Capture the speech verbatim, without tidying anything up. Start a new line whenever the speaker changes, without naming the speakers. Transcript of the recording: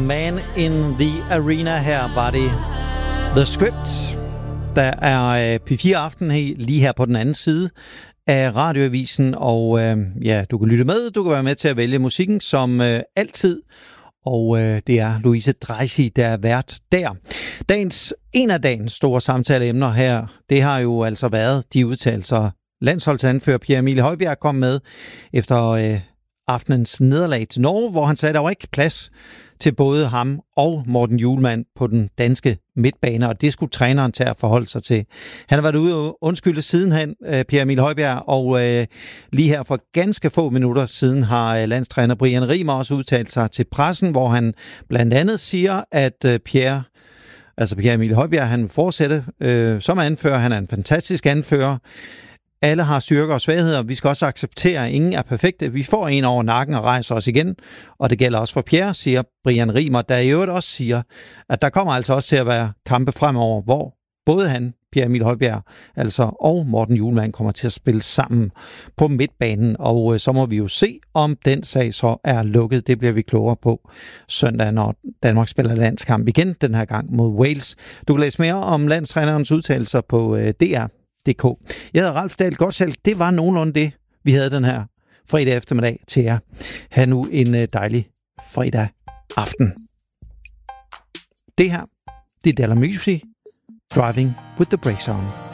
Man in the Arena. Her var det The Script. Der er P fire Aften her, lige her på den anden side af radioavisen, og øh, ja, du kan lytte med, du kan være med til at vælge musikken som øh, altid, og øh, det er Louise Dreisig, der er vært der. Dagens, en af dagens store samtaleemner her, det har jo altså været de udtalelser, landsholdsanfører Pierre Emil Højbjerg kom med efter øh, aftenens nederlag til Norge, hvor han sagde, at der var ikke plads til både ham og Morten Hjulmand på den danske midtbane, og det skulle træneren til at forholde sig til. Han har været ude og undskylde sidenhen, Pierre Emil Højbjerg, og øh, lige her for ganske få minutter siden har landstræner Brian Rimer også udtalt sig til pressen, hvor han blandt andet siger, at øh, Pierre, altså Pierre Emil Højbjerg, han vil fortsætte øh, som anfører. Han er en fantastisk anfører. Alle har styrker og svagheder. Vi skal også acceptere, at ingen er perfekte. Vi får en over nakken og rejser os igen. Og det gælder også for Pierre, siger Brian Rimer, der i øvrigt også siger, at der kommer altså også til at være kampe fremover, hvor både han, Pierre Emil Højbjerg, altså, og Morten Hjulmand kommer til at spille sammen på midtbanen. Og øh, så må vi jo se, om den sag så er lukket. Det bliver vi klogere på søndag, når Danmark spiller landskamp igen, den her gang mod Wales. Du kan læse mere om landstrænerens udtalelser på øh, D R. D K. Jeg hedder Ralf Dahl Godshjælp. Det var nogenlunde det, vi havde den her fredag eftermiddag til jer. Ha' nu en dejlig fredag aften. Det her, det er Daller Music, Driving with the Brakes On.